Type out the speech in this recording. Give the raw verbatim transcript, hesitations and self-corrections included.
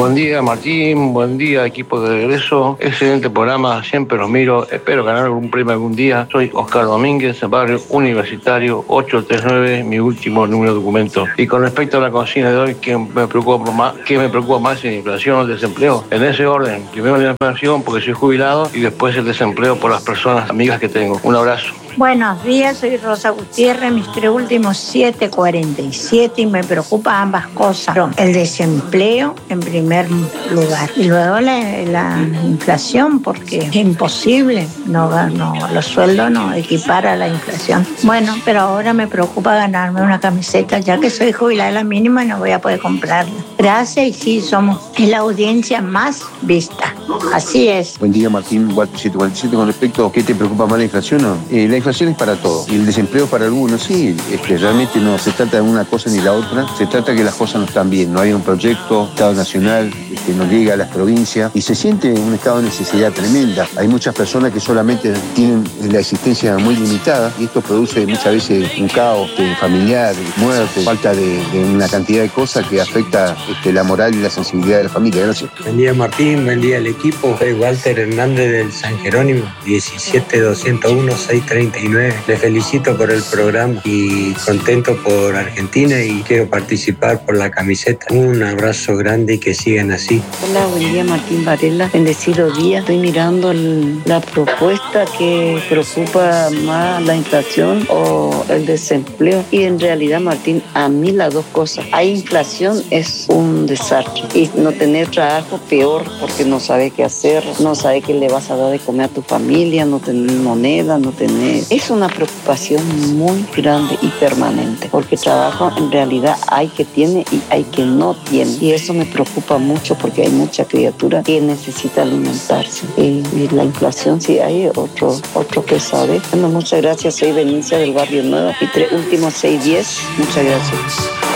Buen día, Martín. Buen día, equipo de regreso. Excelente programa, siempre los miro. Espero ganar algún premio algún día. Soy Oscar Domínguez, barrio Universitario ochocientos treinta y nueve, mi último número de documento. Y con respecto a la consigna de hoy, ¿qué me preocupa más? ¿Qué me preocupa más? ¿La inflación o el desempleo? En ese orden, primero la inflación porque soy jubilado y después el desempleo por las personas amigas que tengo. Un abrazo. Buenos días, soy Rosa Gutiérrez, mis tres últimos siete cuarenta y siete y me preocupa ambas cosas. El desempleo en primer lugar y luego la, la inflación porque es imposible, no, no, los sueldos no equiparan a la inflación. Bueno, pero ahora me preocupa ganarme una camiseta ya que soy jubilada a la mínima y no voy a poder comprarla. Gracias y sí, somos es la audiencia más vista. Así es. Buen día, Martín, cuatro siete cuatro siete. Con respecto a qué te preocupa más, la inflación, ¿no? Eh, la inflación es para todo y el desempleo para algunos, sí, es que realmente no se trata de una cosa ni la otra, se trata de que las cosas no están bien, no hay un proyecto, Estado nacional que no llega a las provincias y se siente un estado de necesidad tremenda. Hay muchas personas que solamente tienen la existencia muy limitada y esto produce muchas veces un caos eh, familiar, muerte, falta de, de una cantidad de cosas que afecta este, la moral y la sensibilidad de la familia. Gracias. Buen día, Martín, buen día al equipo. Soy Walter Hernández del San Jerónimo, diecisiete doscientos uno seiscientos treinta y nueve. Les felicito por el programa y contento por Argentina y quiero participar por la camiseta. Un abrazo grande y que sigan así. Hola, buen día, Martín Varela. Bendecido día. Estoy mirando el, la propuesta que preocupa más la inflación o el desempleo. Y en realidad, Martín, a mí las dos cosas. Hay inflación, es un desastre. Y no tener trabajo, peor, porque no sabes qué hacer, no sabes qué le vas a dar de comer a tu familia, no tener moneda, no tener... Es una preocupación muy grande y permanente, porque trabajo en realidad hay que tiene y hay que no tiene. Y eso me preocupa mucho porque hay mucha criatura que necesita alimentarse. Y, y la inflación, sí, hay otro, otro que sabe. Bueno, muchas gracias. Soy Benicia del Barrio Nuevo y tres últimos seis diez. Muchas gracias.